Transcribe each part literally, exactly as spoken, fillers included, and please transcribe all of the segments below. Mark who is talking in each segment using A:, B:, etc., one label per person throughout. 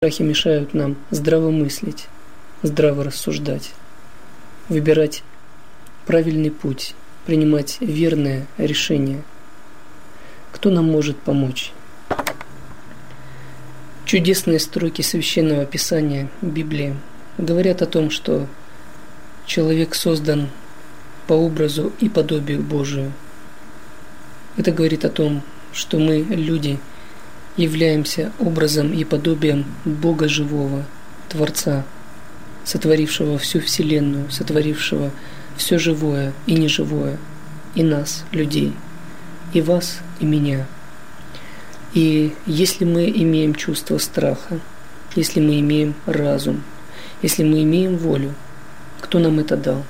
A: Страхи мешают нам здраво мыслить, здраво рассуждать, выбирать правильный путь, принимать верное решение. Кто нам может помочь? Чудесные строки Священного Писания, Библии, говорят о том, что человек создан по образу и подобию Божию. Это говорит о том, что мы, люди, являемся образом и подобием Бога живого, Творца, сотворившего всю Вселенную, сотворившего все живое и неживое, и нас, людей, и вас, и меня. И если мы имеем чувство страха, если мы имеем разум, если мы имеем волю, кто нам это дал?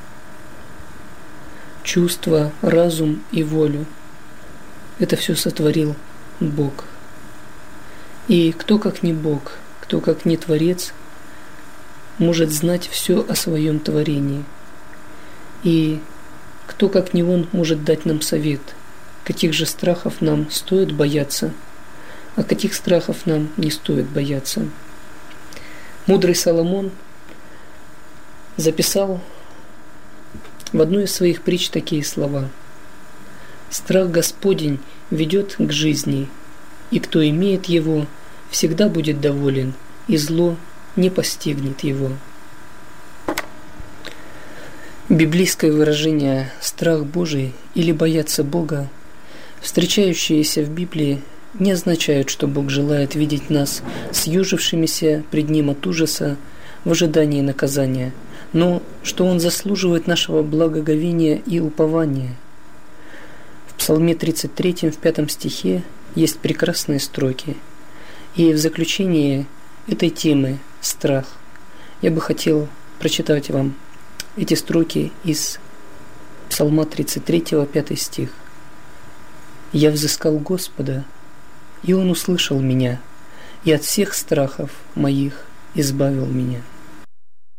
A: Чувство, разум и волю – это все сотворил Бог. И кто, как не Бог, кто, как не Творец, может знать все о своем творении? И кто, как не Он, может дать нам совет, каких же страхов нам стоит бояться, а каких страхов нам не стоит бояться? Мудрый Соломон записал в одной из своих притч такие слова: «Страх Господень ведет к жизни, и кто имеет его, всегда будет доволен, и зло не постигнет его». Библейское выражение «страх Божий» или «бояться Бога», встречающиеся в Библии, не означают, что Бог желает видеть нас съежившимися пред Ним от ужаса в ожидании наказания, но что Он заслуживает нашего благоговения и упования. В Псалме тридцать третьем, в пятом стихе, есть прекрасные строки. И в заключение этой темы «Страх» я бы хотел прочитать вам эти строки из Псалма тридцать третьего, пятый стих. «Я взыскал Господа, и Он услышал меня, и от всех страхов моих избавил меня».